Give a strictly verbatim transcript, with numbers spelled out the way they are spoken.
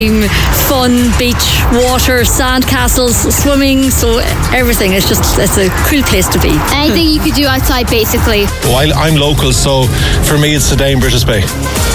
fun, beach, water, sand castles, swimming, so everything. It's just, it's a cool place to be. Anything you could do outside, basically. Well, I'm local, so for me it's the Dane British Bay.